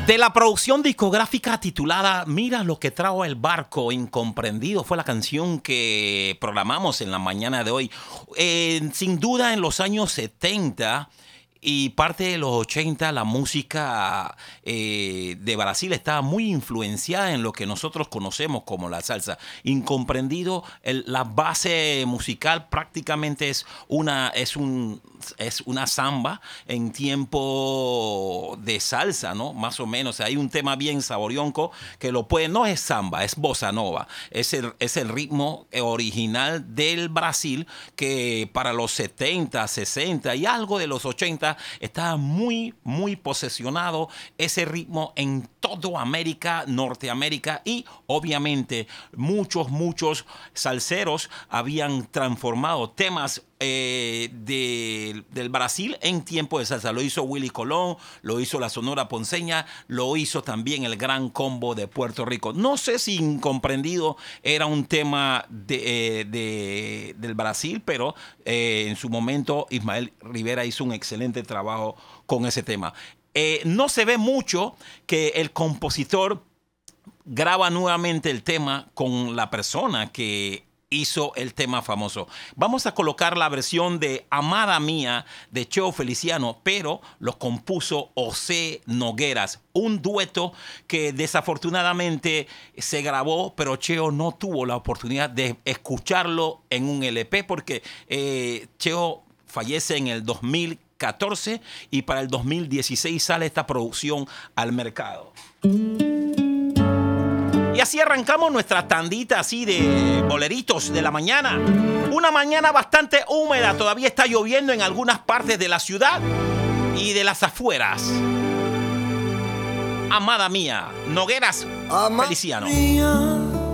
De la producción discográfica titulada Mira lo que trajo el barco, Incomprendido, fue la canción que programamos en la mañana de hoy. Sin duda en los años 70 y parte de los 80 la música de Brasil estaba muy influenciada en lo que nosotros conocemos como la salsa. Incomprendido, la base musical prácticamente es una samba en tiempo de salsa, ¿no? Más o menos. Hay un tema bien saborionco que no es samba, es bossa nova. Es el ritmo original del Brasil que para los 70, 60 y algo de los 80 estaba muy, muy posesionado ese ritmo en toda América, Norteamérica, y obviamente muchos salseros habían transformado temas del Brasil en tiempo de salsa. Lo hizo Willy Colón, lo hizo la Sonora Ponceña, lo hizo también el Gran Combo de Puerto Rico. No sé si Incomprendido era un tema del Brasil, pero en su momento Ismael Rivera hizo un excelente trabajo con ese tema. No se ve mucho que el compositor graba nuevamente el tema con la persona que hizo el tema famoso. Vamos a colocar la versión de Amada Mía de Cheo Feliciano, pero lo compuso José Nogueras, un dueto que desafortunadamente se grabó, pero Cheo no tuvo la oportunidad de escucharlo en un LP porque Cheo fallece en el 2014 y para el 2016 sale esta producción al mercado. Y así arrancamos nuestra tandita así de boleritos de la mañana. Una mañana bastante húmeda, todavía está lloviendo en algunas partes de la ciudad y de las afueras. Amada Mía, Nogueras Feliciano. Mía,